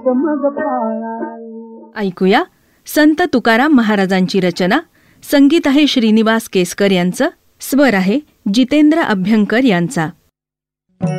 मग फाळावे. ऐकूया संत तुकाराम महाराजांची रचना. संगीत आहे श्रीनिवास केसकर यांचं, स्वर आहे जितेंद्र अभ्यंकर यांचा.